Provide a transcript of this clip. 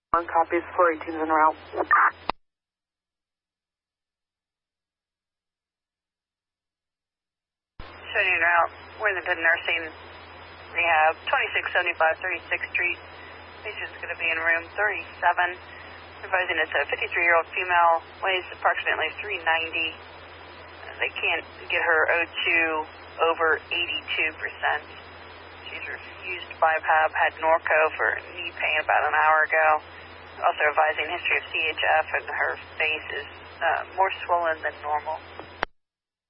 One copies, 418's en route. Showing you route, Worthington Nursing Rehab, 2675 36th Street. Patient's going to be in room 37. Advising it's a 53-year-old female, weighs approximately 390. They can't get her O2 over 82%. She's refused BiPAP, had Norco for knee pain about an hour ago. Also advising history of CHF, and her face is more swollen than normal.